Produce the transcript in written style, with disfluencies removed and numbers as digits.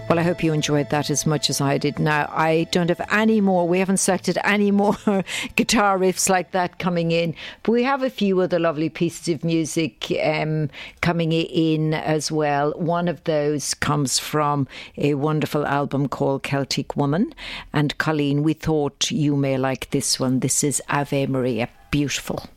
Well, I hope you enjoyed that as much as I did. Now, I don't have any more. We haven't selected any more guitar riffs like that coming in. But we have a few other lovely pieces of music coming in as well. One of those comes from a wonderful album called Celtic Woman. And Colleen, we thought you may like this one. This is Ave Maria. Beautiful.